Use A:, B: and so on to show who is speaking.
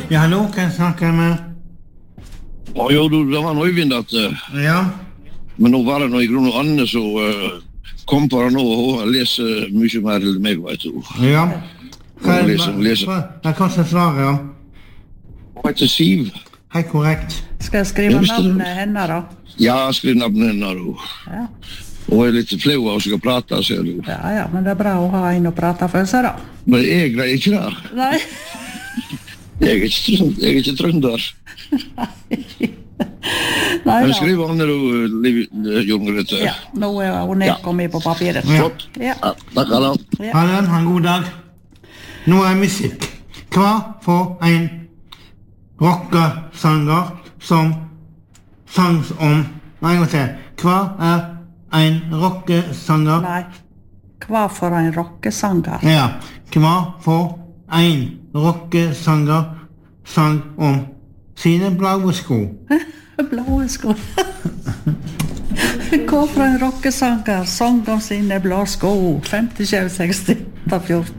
A: Ja, hallo, kan jeg snakke med?
B: Jo, det var noe øyvindet.
A: Ja.
B: Men nå var det noe i grunn og annet, så kom på det nå, og hun leser mye mer enn meg, vet du.
A: Ja.
B: Hva leser.
A: Jeg kan ikke svare, ja.
B: Hun heter Siv.
A: Helt korrekt.
C: Skal jeg skrive navnet henne da?
B: Ja, skriv navnet henne, du.
C: Ja.
B: Hun er litt flau av å skal prate, ser du.
C: Ja, men det er bra å ha en å prate for seg da.
B: Men jeg greier ikke det.
C: Nei.
B: Jeg er ikke trønder.
C: Nei
B: Men
C: da.
B: skriv han, Jon Grete.
C: Ja, nå er hun nedkommet på papiret.
A: Ja.
C: Ja.
B: Takk, Allan.
A: Ha en god dag. Nå er musikk. Hva for en rockesanger som sang om... Nei, jeg må se. Hva er en rockesanger?
C: Nei. Hva for en rockesanger?
A: Ja. Hva for en rockesanger sang om sine blaue sko?
C: Blå sko. Hva for en rockesanger sang om sine blå sko? 50, 60, 14.